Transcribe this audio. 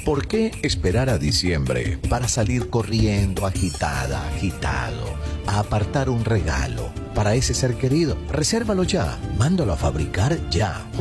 ¿Por qué esperar a diciembre para salir corriendo, agitada, agitado, a apartar un regalo para ese ser querido? Resérvalo ya, mándalo a fabricar ya.